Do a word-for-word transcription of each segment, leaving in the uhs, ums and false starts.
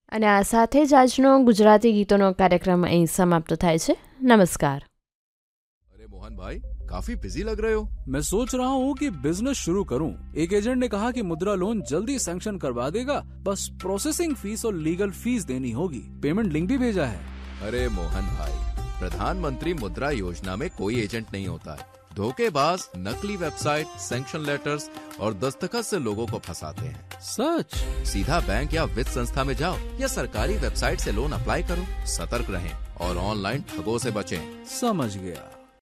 અને આ સાથે જ આજનો ગુજરાતી ગીતોનો કાર્યક્રમ અહીં સમાપ્ત થાય છે. નમસ્કાર. अरे मोहन भाई, काफी बिजी लग रहे हो. मैं सोच रहा हूँ कि बिजनेस शुरू करूँ. एक एजेंट ने कहा कि मुद्रा लोन जल्दी सैंक्शन करवा देगा, बस प्रोसेसिंग फीस और लीगल फीस देनी होगी. पेमेंट लिंक भी भेजा है. अरे मोहन भाई, प्रधानमंत्री मुद्रा योजना में कोई एजेंट नहीं होता है. धोखेबाज नकली वेबसाइट, सैंक्शन लेटर्स और दस्तखत से लोगों को फंसाते हैं. सच? सीधा बैंक या वित्त संस्था में जाओ या सरकारी वेबसाइट से लोन अप्लाई करो. सतर्क रहें और ऑनलाइन ठगों से बचें. समझ गया.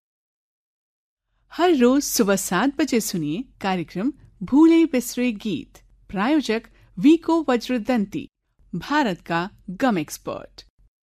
हर रोज सुबह सात बजे सुनिए कार्यक्रम भूले बिसरे गीत. प्रायोजक वीको वज्रदंती, भारत का गम expert.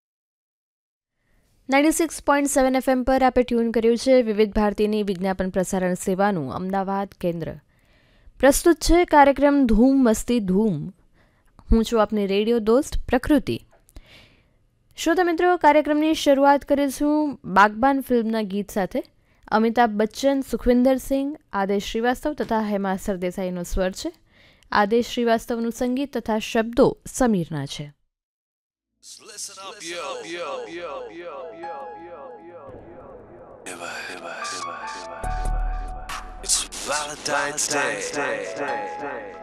Ninety six point seven FM પર આપે ટ્યુન કર્યું છે વિવિધ ભારતીની વિજ્ઞાપન પ્રસારણ સેવાનું અમદાવાદ કેન્દ્ર. પ્રસ્તુત છે કાર્યક્રમ ધૂમ મસ્તી ધૂમ. હું છું આપની રેડિયો દોસ્ત પ્રકૃતિ. શ્રોતા મિત્રો, કાર્યક્રમની શરૂઆત કરીશું બાગબાન ફિલ્મના ગીત સાથે. અમિતાભ બચ્ચન, સુખવિન્દર સિંહ, આદેશ શ્રીવાસ્તવ તથા હેમા સરદેસાઈનો સ્વર છે. આદેશ શ્રીવાસ્તવનું સંગીત તથા શબ્દો સમીરના છે. Listen up, yo, yo, yo, yo, yo, yo, yo, yo. It's Valentine's Day.